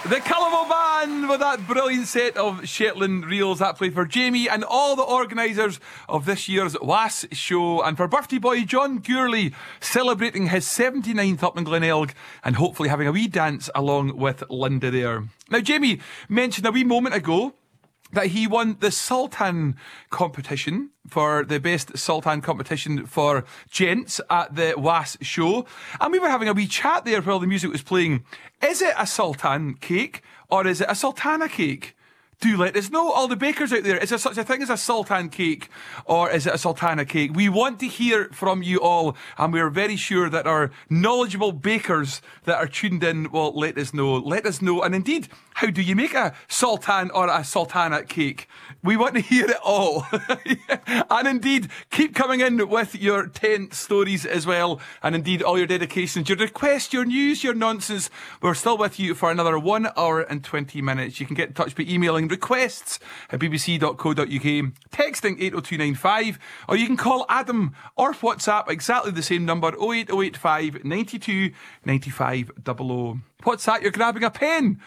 The Colourful Band with that brilliant set of Shetland reels that play for Jamie and all the organisers of this year's WAS show, and for birthday boy John Gourley celebrating his 79th up in Glenelg and hopefully having a wee dance along with Linda there. Now, Jamie mentioned a wee moment ago that he won the Sultan competition for the best Sultan competition for gents at the WAS show. And we were having a wee chat there while the music was playing. Is it a Sultan cake or is it a Sultana cake? Do let us know, all the bakers out there. Is there such a thing as a Sultan cake or is it a Sultana cake? We want to hear from you all, and we're very sure that our knowledgeable bakers that are tuned in will let us know. Let us know. And indeed, how do you make a Sultan or a Sultana cake? We want to hear it all. And indeed, keep coming in with your tent stories as well. And indeed, all your dedications, your requests, your news, your nonsense. We're still with you for another 1 hour and 20 minutes. You can get in touch by emailing requests at bbc.co.uk, texting 80295, or you can call Adam or WhatsApp exactly the same number, 08085 92 95 00. What's that? You're grabbing a pen.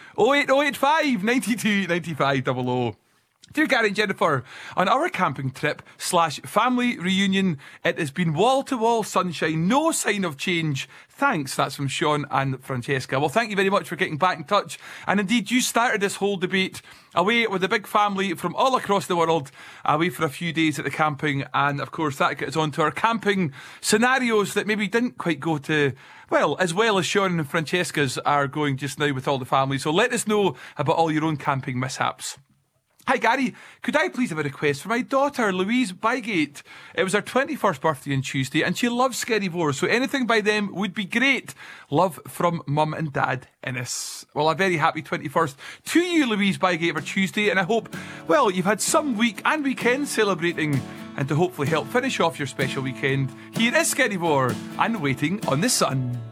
08085 92 95 00. Dear Gary and Jennifer, on our camping trip / family reunion, it has been wall-to-wall sunshine, no sign of change. Thanks. That's from Sean and Francesca. Well, thank you very much for getting back in touch. And indeed, you started this whole debate away with a big family from all across the world, away for a few days at the camping. And of course, that gets on to our camping scenarios that maybe didn't quite go to, well as Sean and Francesca's are going just now with all the family. So let us know about all your own camping mishaps. Hi Gary, could I please have a request for my daughter Louise Bygate? It was her 21st birthday on Tuesday and she loves Skerryvore, so anything by them would be great. Love from Mum and Dad Innes. Well, a very happy 21st to you, Louise Bygate, for Tuesday, and I hope, well, you've had some week and weekend celebrating, and to hopefully help finish off your special weekend, here is Skerryvore and Waiting on the Sun.